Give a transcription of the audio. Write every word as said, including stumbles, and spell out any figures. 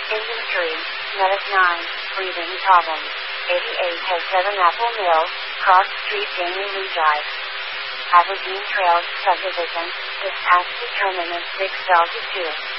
Industry, Medic nine, breathing problems. eighty-eight has seven Apple Mill, Cross Street, Jamie Lee Drive. Aberdeen Trails Subdivision, this task determinant six Delta two.